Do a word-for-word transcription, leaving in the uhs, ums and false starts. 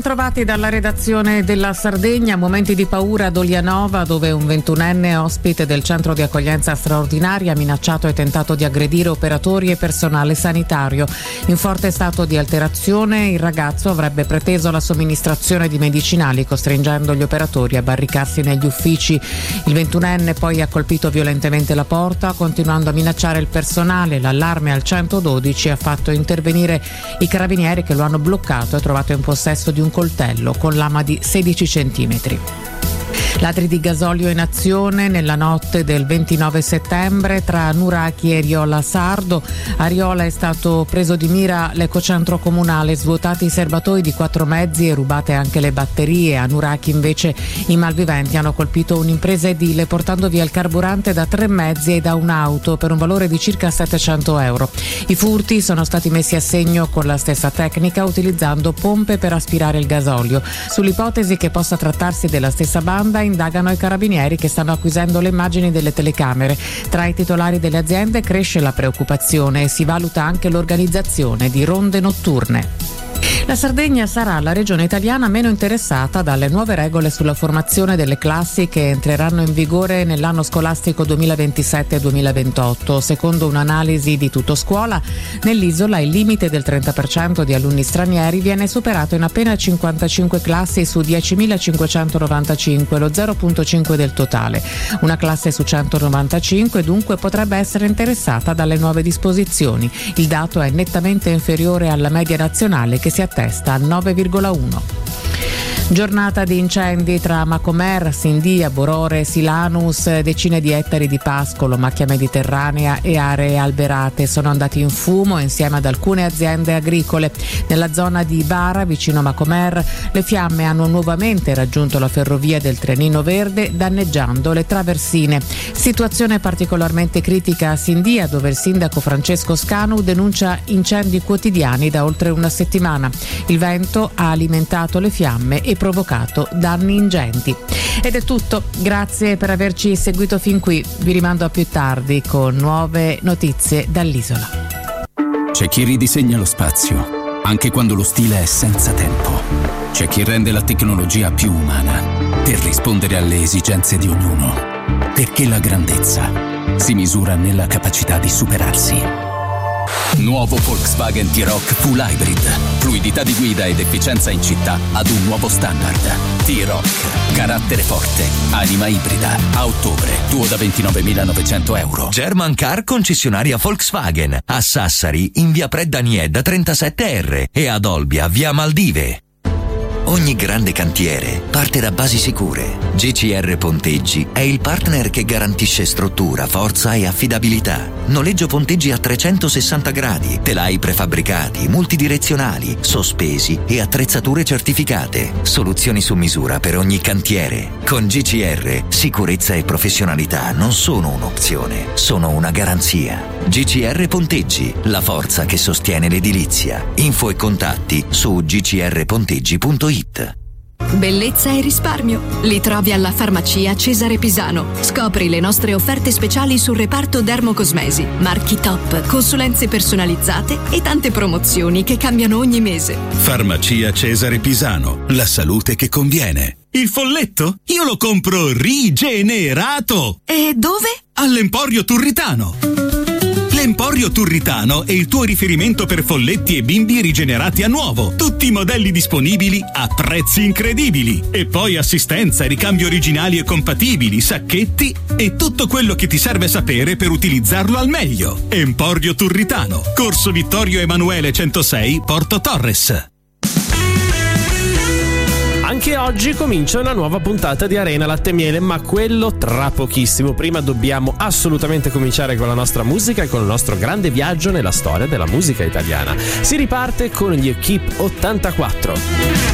Bentrovati dalla redazione della Sardegna. Momenti di paura ad Olianova, dove un ventunenne ospite del centro di accoglienza straordinaria ha minacciato e tentato di aggredire operatori e personale sanitario. In forte stato di alterazione, il ragazzo avrebbe preteso la somministrazione di medicinali, costringendo gli operatori a barricarsi negli uffici. Il ventunenne poi ha colpito violentemente la porta, continuando a minacciare il personale. L'allarme al centododici ha fatto intervenire i carabinieri, che lo hanno bloccato e trovato in possesso di un coltello con lama di sedici centimetri. Ladri di gasolio in azione nella notte del ventinove settembre tra Nuraghi e Riola Sardo. A Riola è stato preso di mira l'ecocentro comunale, svuotati i serbatoi di quattro mezzi e rubate anche le batterie. A Nuraghi invece i malviventi hanno colpito un'impresa edile, portando via il carburante da tre mezzi e da un'auto per un valore di circa settecento euro. I furti sono stati messi a segno con la stessa tecnica, utilizzando pompe per aspirare il gasolio. Sull'ipotesi che possa trattarsi della stessa banda indagano i carabinieri, che stanno acquisendo le immagini delle telecamere. Tra i titolari delle aziende cresce la preoccupazione e si valuta anche l'organizzazione di ronde notturne. La Sardegna sarà la regione italiana meno interessata dalle nuove regole sulla formazione delle classi che entreranno in vigore nell'anno scolastico duemilaventisette duemilaventotto. Secondo un'analisi di Tutoscuola, nell'isola il limite del trenta per cento di alunni stranieri viene superato in appena cinquantacinque classi su diecimilacinquecentonovantacinque, lo zero virgola cinque del totale. Una classe su centonovantacinque dunque potrebbe essere interessata dalle nuove disposizioni. Il dato è nettamente inferiore alla media nazionale, che si attesta al nove virgola uno. Giornata di incendi tra Macomer, Sindia, Borore, Silanus, decine di ettari di pascolo, macchia mediterranea e aree alberate sono andati in fumo insieme ad alcune aziende agricole. Nella zona di Bara, vicino a Macomer, le fiamme hanno nuovamente raggiunto la ferrovia del Trenino Verde, danneggiando le traversine. Situazione particolarmente critica a Sindia, dove il sindaco Francesco Scanu denuncia incendi quotidiani da oltre una settimana. Il vento ha alimentato le fiamme e provocato danni ingenti. Ed è tutto, grazie per averci seguito fin qui. Vi rimando a più tardi con nuove notizie dall'isola. C'è chi ridisegna lo spazio, anche quando lo stile è senza tempo. C'è chi rende la tecnologia più umana, per rispondere alle esigenze di ognuno. Perché la grandezza si misura nella capacità di superarsi. Nuovo Volkswagen T-Roc Full Hybrid. Fluidità di guida ed efficienza in città ad un nuovo standard. T-Roc. Carattere forte. Anima ibrida. A ottobre. Tuo da ventinovemilanovecento euro. German Car concessionaria Volkswagen. A Sassari in via Pred Danied trentasette R e ad Olbia via Maldive. Ogni grande cantiere parte da basi sicure. G C R Ponteggi è il partner che garantisce struttura, forza e affidabilità. Noleggio ponteggi a trecentosessanta gradi, telai prefabbricati, multidirezionali, sospesi e attrezzature certificate. Soluzioni su misura per ogni cantiere. Con G C R, sicurezza e professionalità non sono un'opzione, sono una garanzia. G C R Ponteggi, la forza che sostiene l'edilizia. Info e contatti su g c r ponteggi punto i t. Bellezza e risparmio li trovi alla Farmacia Cesare Pisano. Scopri le nostre offerte speciali sul reparto dermocosmesi, marchi top, consulenze personalizzate e tante promozioni che cambiano ogni mese. Farmacia Cesare Pisano, la salute che conviene. Il folletto? Io lo compro rigenerato! E dove? All'Emporio Turritano. L'Emporio Turritano è il tuo riferimento per folletti e bimbi rigenerati a nuovo. Tutti i modelli disponibili a prezzi incredibili. E poi assistenza, ricambi originali e compatibili, sacchetti e tutto quello che ti serve sapere per utilizzarlo al meglio. Emporio Turritano, Corso Vittorio Emanuele centosei, Porto Torres. Anche oggi comincia una nuova puntata di Arena Latte e Miele, ma quello tra pochissimo. Prima dobbiamo assolutamente cominciare con la nostra musica e con il nostro grande viaggio nella storia della musica italiana. Si riparte con gli Equipe ottantaquattro.